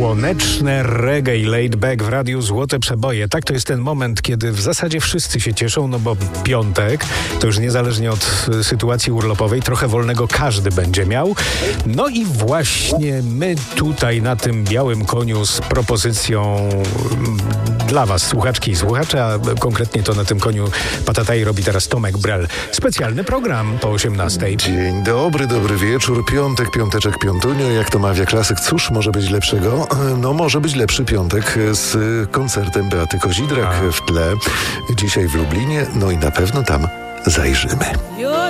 Słoneczne reggae laid back w radiu Złote Przeboje. Tak, to jest ten moment, kiedy w zasadzie wszyscy się cieszą, no bo piątek, to już niezależnie od sytuacji urlopowej, trochę wolnego każdy będzie miał. No i właśnie my tutaj na tym białym koniu z propozycją dla was, słuchaczki i słuchacze, a konkretnie to na tym koniu Patataj robi teraz Tomek Brel. Specjalny program po 18:00. Dzień dobry, dobry wieczór. Piątek, piąteczek, piątunio. Jak to mawia klasyk, cóż może być lepszego? No może być lepszy piątek z koncertem Beaty Kozidrak w tle. Dzisiaj w Lublinie, no i na pewno tam zajrzymy.